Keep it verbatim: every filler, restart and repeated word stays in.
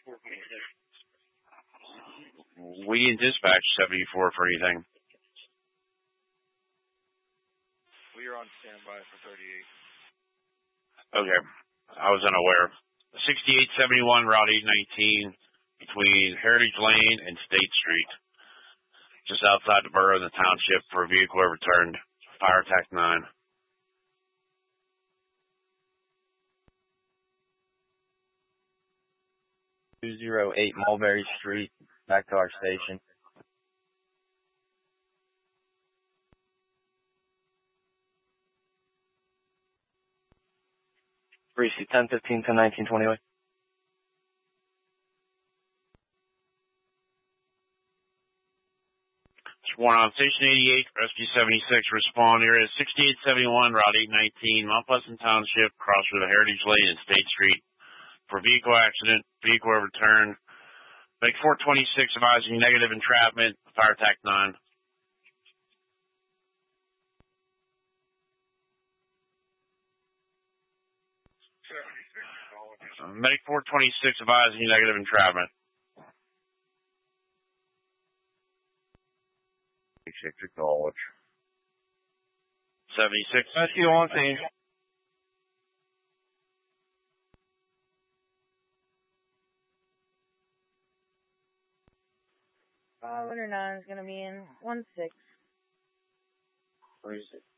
We didn't dispatch seventy-four for anything. We are on standby for thirty-eight. Okay. I was unaware. sixty-eight seventy-one, Route eight nineteen, between Heritage Lane and State Street. Just outside the borough of the township for a vehicle overturned. Fire attack nine. two oh eight Mulberry Street, back to our station. Greasy, ten fifteen, ten nineteen, twenty way. One on Station eighty-eight, Rescue seventy-six, respond area sixty-eight seventy-one, Route eight nineteen, Mount Pleasant Township, cross with Heritage Lane and State Street. For vehicle accident, vehicle overturned. Make four twenty-six advising negative entrapment, fire attack nine. Uh, Medic four twenty-six advising negative entrapment. Sector College. seventy-six. Rescue on scene. Uh, Winter nine is going to be in one six. Where is it?